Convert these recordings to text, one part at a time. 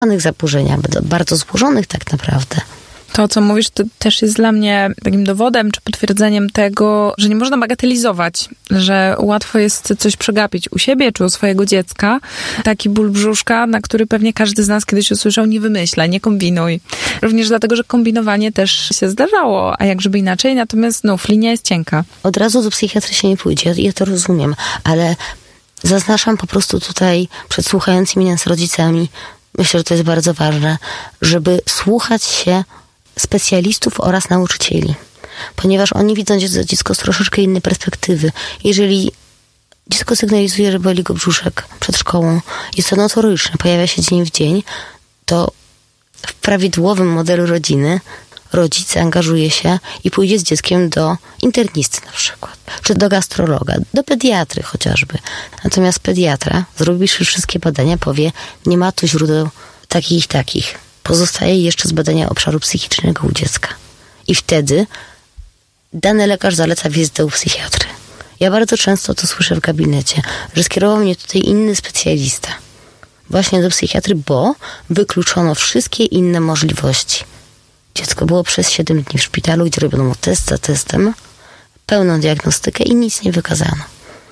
zaburzeniach, bardzo złożonych tak naprawdę. To, co mówisz, to też jest dla mnie takim dowodem czy potwierdzeniem tego, że nie można bagatelizować, że łatwo jest coś przegapić u siebie czy u swojego dziecka. Taki ból brzuszka, na który pewnie każdy z nas kiedyś usłyszał, nie wymyślaj, nie kombinuj. Również dlatego, że kombinowanie też się zdarzało, a jak żeby inaczej, natomiast linia jest cienka. Od razu do psychiatry się nie pójdzie, ja to rozumiem, ale zaznaczam po prostu tutaj przed słuchającymi nas rodzicami, myślę, że to jest bardzo ważne, żeby słuchać się specjalistów oraz nauczycieli. Ponieważ oni widzą dziecko z troszeczkę innej perspektywy. Jeżeli dziecko sygnalizuje, że boli go brzuszek przed szkołą, jest to notoryczne, pojawia się dzień w dzień, to w prawidłowym modelu rodziny rodzic angażuje się i pójdzie z dzieckiem do internisty na przykład, czy do gastrologa, do pediatry chociażby. Natomiast pediatra, zrobiwszy wszystkie badania, powie, nie ma tu źródeł takich. Pozostaje jeszcze z badania obszaru psychicznego u dziecka. I wtedy dany lekarz zaleca wizytę u psychiatry. Ja bardzo często to słyszę w gabinecie, że skierował mnie tutaj inny specjalista. Właśnie do psychiatry, bo wykluczono wszystkie inne możliwości. Dziecko było przez 7 dni w szpitalu, gdzie robiono mu test za testem, pełną diagnostykę i nic nie wykazano.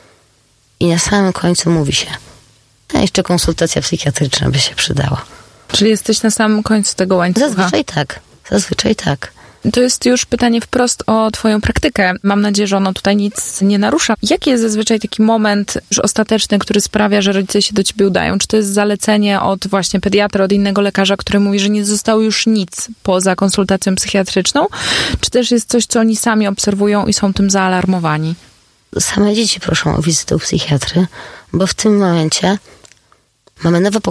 I na samym końcu mówi się, a jeszcze konsultacja psychiatryczna by się przydała. Czyli jesteś na samym końcu tego łańcucha? Zazwyczaj tak. To jest już pytanie wprost o twoją praktykę. Mam nadzieję, że ono tutaj nic nie narusza. Jaki jest zazwyczaj taki moment już ostateczny, który sprawia, że rodzice się do ciebie udają? Czy to jest zalecenie od właśnie pediatra, od innego lekarza, który mówi, że nie zostało już nic poza konsultacją psychiatryczną? Czy też jest coś, co oni sami obserwują i są tym zaalarmowani? Same dzieci proszą o wizytę u psychiatry, bo w tym momencie mamy nowe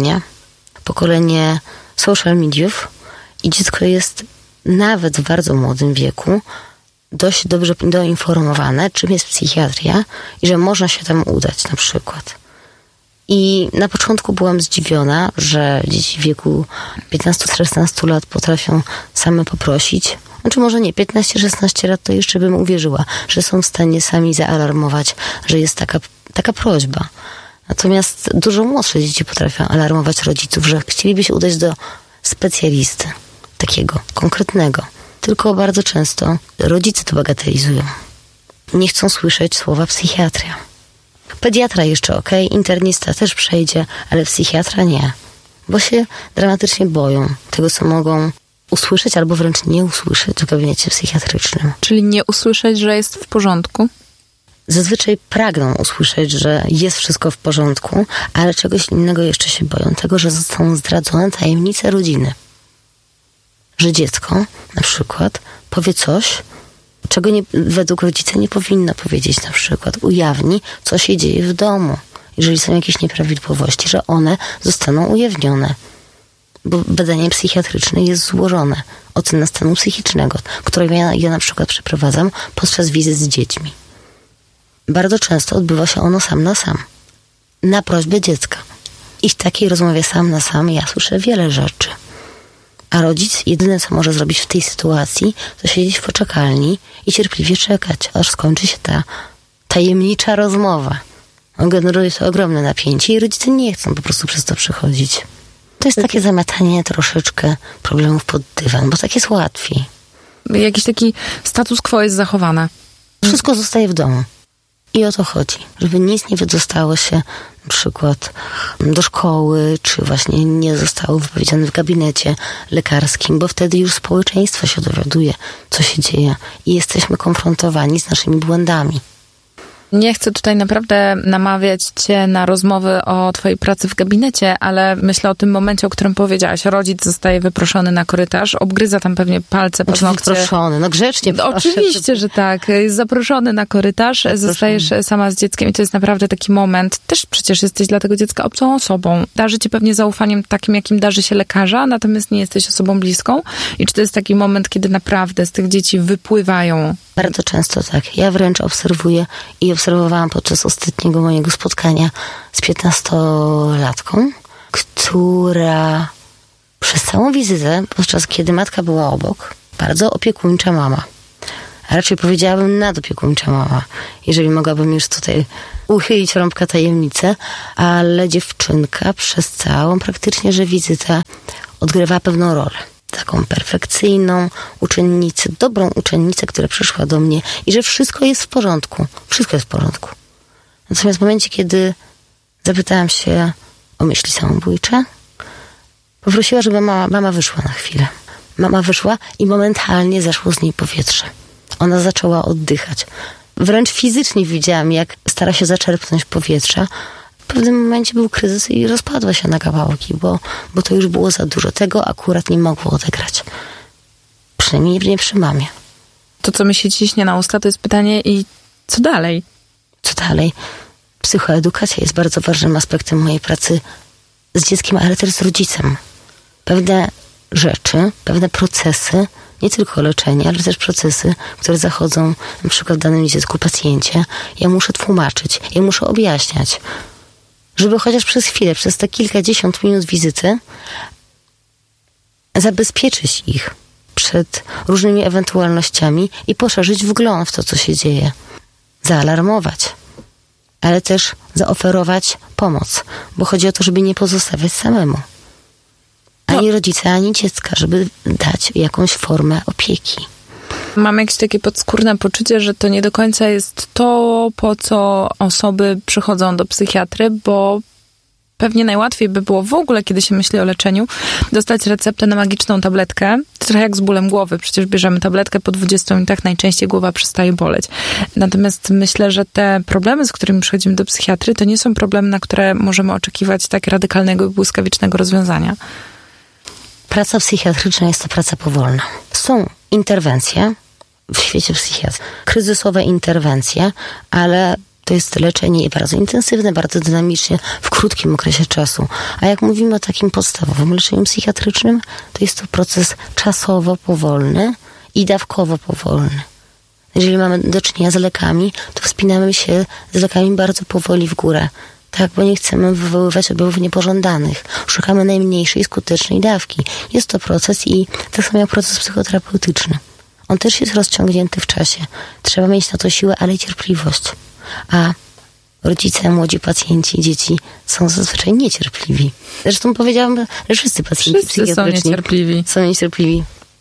pokolenie social mediów i dziecko jest nawet w bardzo młodym wieku dość dobrze doinformowane, czym jest psychiatria i że można się tam udać na przykład. I na początku byłam zdziwiona, że dzieci w wieku 15-16 lat potrafią same poprosić. Znaczy może nie, 15-16 lat to jeszcze bym uwierzyła, że są w stanie sami zaalarmować, że jest taka prośba. Natomiast dużo młodsze dzieci potrafią alarmować rodziców, że chcieliby się udać do specjalisty, takiego konkretnego. Tylko bardzo często rodzice to bagatelizują. Nie chcą słyszeć słowa psychiatria. Pediatra jeszcze okej, internista też przejdzie, ale psychiatra nie. Bo się dramatycznie boją tego, co mogą usłyszeć albo wręcz nie usłyszeć w gabinecie psychiatrycznym. Czyli nie usłyszeć, że jest w porządku? Zazwyczaj pragną usłyszeć, że jest wszystko w porządku, ale czegoś innego jeszcze się boją. Tego, że zostaną zdradzone tajemnice rodziny. Że dziecko na przykład powie coś, czego według rodzica nie powinno powiedzieć. Na przykład ujawni, co się dzieje w domu. Jeżeli są jakieś nieprawidłowości, że one zostaną ujawnione. Bo badanie psychiatryczne jest złożone. Ocena stanu psychicznego, którą ja na przykład przeprowadzam podczas wizyt z dziećmi. Bardzo często odbywa się ono sam na sam. Na prośbę dziecka. I w takiej rozmowie sam na sam ja słyszę wiele rzeczy. A rodzic jedyne, co może zrobić w tej sytuacji, to siedzieć w poczekalni i cierpliwie czekać, aż skończy się ta tajemnicza rozmowa. Generuje to ogromne napięcie i rodzice nie chcą po prostu przez to przechodzić. To jest takie zamiatanie troszeczkę problemów pod dywan, bo tak jest łatwiej. Jakiś taki status quo jest zachowane. Wszystko zostaje w domu. I o to chodzi, żeby nic nie wydostało się na przykład do szkoły, czy właśnie nie zostało wypowiedziane w gabinecie lekarskim, bo wtedy już społeczeństwo się dowiaduje, co się dzieje i jesteśmy konfrontowani z naszymi błędami. Nie chcę tutaj naprawdę namawiać cię na rozmowy o twojej pracy w gabinecie, ale myślę o tym momencie, o którym powiedziałaś. Rodzic zostaje wyproszony na korytarz, obgryza tam pewnie palce, paznokcie. Wyproszony, grzecznie proszę. Oczywiście, że tak. Jest zaproszony na korytarz, zostajesz sama z dzieckiem i to jest naprawdę taki moment. Też przecież jesteś dla tego dziecka obcą osobą. Darzy cię pewnie zaufaniem takim, jakim darzy się lekarza, natomiast nie jesteś osobą bliską. I czy to jest taki moment, kiedy naprawdę z tych dzieci wypływają? Bardzo często tak. Ja wręcz obserwuję i obserwowałam podczas ostatniego mojego spotkania z 15-latką, która przez całą wizytę, podczas kiedy matka była obok, bardzo opiekuńcza mama. A raczej powiedziałabym nadopiekuńcza mama, jeżeli mogłabym już tutaj uchylić rąbka tajemnicy, ale dziewczynka przez całą praktycznie, że wizytę odgrywa pewną rolę. Taką perfekcyjną uczennicę, dobrą uczennicę, która przyszła do mnie i że wszystko jest w porządku. Wszystko jest w porządku. Natomiast w momencie, kiedy zapytałam się o myśli samobójcze, poprosiła, żeby mama wyszła na chwilę. Mama wyszła i momentalnie zeszło z niej powietrze. Ona zaczęła oddychać. Wręcz fizycznie widziałam, jak stara się zaczerpnąć powietrza. W pewnym momencie był kryzys i rozpadła się na kawałki, bo to już było za dużo. Tego akurat nie mogło odegrać. Przynajmniej nie przy mamie. To, co mi się ciśnie na usta, to jest pytanie i co dalej? Co dalej? Psychoedukacja jest bardzo ważnym aspektem mojej pracy z dzieckiem, ale też z rodzicem. Pewne rzeczy, pewne procesy, nie tylko leczenie, ale też procesy, które zachodzą na przykład w danym dziecku, pacjencie, ja muszę tłumaczyć, ja muszę objaśniać, żeby chociaż przez chwilę, przez te kilkadziesiąt minut wizyty zabezpieczyć ich przed różnymi ewentualnościami i poszerzyć wgląd w to, co się dzieje. Zaalarmować, ale też zaoferować pomoc, bo chodzi o to, żeby nie pozostawiać samemu. Ani rodzica, ani dziecka, żeby dać jakąś formę opieki. Mam jakieś takie podskórne poczucie, że to nie do końca jest to, po co osoby przychodzą do psychiatry, bo pewnie najłatwiej by było w ogóle, kiedy się myśli o leczeniu, dostać receptę na magiczną tabletkę. To trochę jak z bólem głowy. Przecież bierzemy tabletkę, po 20 minutach najczęściej głowa przestaje boleć. Natomiast myślę, że te problemy, z którymi przychodzimy do psychiatry, to nie są problemy, na które możemy oczekiwać tak radykalnego i błyskawicznego rozwiązania. Praca psychiatryczna jest to praca powolna. Są interwencje w świecie psychiatrii, kryzysowe interwencje, ale to jest leczenie bardzo intensywne, bardzo dynamicznie, w krótkim okresie czasu. A jak mówimy o takim podstawowym leczeniu psychiatrycznym, to jest to proces czasowo powolny i dawkowo powolny. Jeżeli mamy do czynienia z lekami, to wspinamy się z lekami bardzo powoli w górę. Tak, bo nie chcemy wywoływać objawów niepożądanych. Szukamy najmniejszej skutecznej dawki. Jest to proces i tak samo jak proces psychoterapeutyczny. On też jest rozciągnięty w czasie. Trzeba mieć na to siłę, ale i cierpliwość. A rodzice, młodzi pacjenci, dzieci są zazwyczaj niecierpliwi. Zresztą powiedziałam, że wszyscy pacjenci psychiatryczni są niecierpliwi.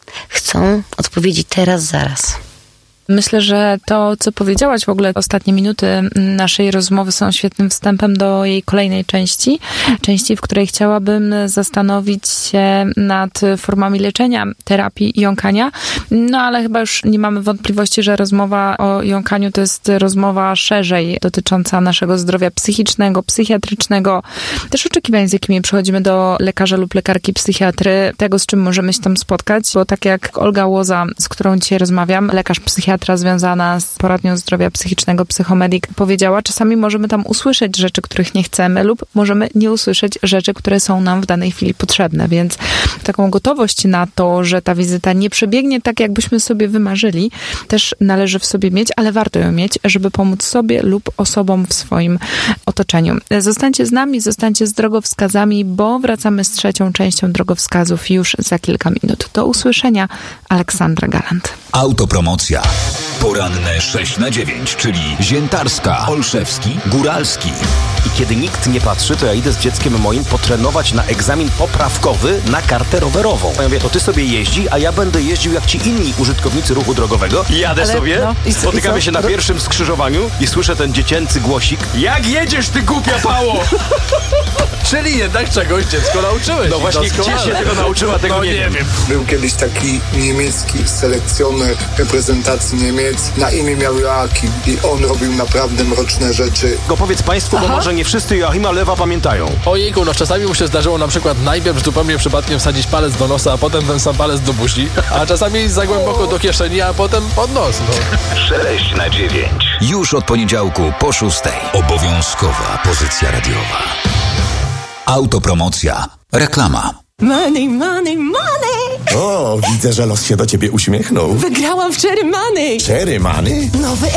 Chcą odpowiedzi teraz, zaraz. Myślę, że to, co powiedziałaś w ogóle, ostatnie minuty naszej rozmowy są świetnym wstępem do jej kolejnej części, w której chciałabym zastanowić się nad formami leczenia, terapii jąkania. No ale chyba już nie mamy wątpliwości, że rozmowa o jąkaniu to jest rozmowa szerzej dotycząca naszego zdrowia psychicznego, psychiatrycznego, też oczekiwań, z jakimi przychodzimy do lekarza lub lekarki psychiatry, tego, z czym możemy się tam spotkać, bo tak jak Olga Łoza, z którą dzisiaj rozmawiam, lekarz psychiatra związana z poradnią zdrowia psychicznego Psychomedik, powiedziała, czasami możemy tam usłyszeć rzeczy, których nie chcemy, lub możemy nie usłyszeć rzeczy, które są nam w danej chwili potrzebne, więc taką gotowość na to, że ta wizyta nie przebiegnie tak, jakbyśmy sobie wymarzyli, też należy w sobie mieć, ale warto ją mieć, żeby pomóc sobie lub osobom w swoim otoczeniu. Zostańcie z nami, zostańcie z drogowskazami, bo wracamy z trzecią częścią drogowskazów już za kilka minut. Do usłyszenia. Aleksandra Galant. Autopromocja. Poranne 6/9, czyli Ziętarska, Olszewski, Góralski. I kiedy nikt nie patrzy, to ja idę z dzieckiem moim potrenować na egzamin poprawkowy na kartę rowerową. Ja mówię, to ty sobie jeździ, a ja będę jeździł jak ci inni użytkownicy ruchu drogowego. I jadę sobie, spotykamy się na pierwszym skrzyżowaniu i słyszę ten dziecięcy głosik. Jak jedziesz, ty głupia pało! Czyli jednak czegoś dziecko nauczyłeś. No właśnie, gdzie się tego nauczyła, tego nie wiem. Był kiedyś taki niemiecki selekcjoner reprezentacji Niemiec. Na imię miał Joachim i on robił naprawdę mroczne rzeczy. Powiedz państwu, bo może nie wszyscy Joachima Lewa pamiętają. Ojejku, no czasami mu się zdarzyło na przykład najpierw zupełnie przypadkiem wsadzić palec do nosa, a potem ten sam palec do buzi, a czasami za głęboko do kieszeni, a potem pod nos. No. 6/9. Już od poniedziałku po 6. Obowiązkowa pozycja radiowa. Autopromocja. Reklama. Money, money, money! O, widzę, że los się do ciebie uśmiechnął. Wygrałam w Cherry Money! Cherry Money? Nowy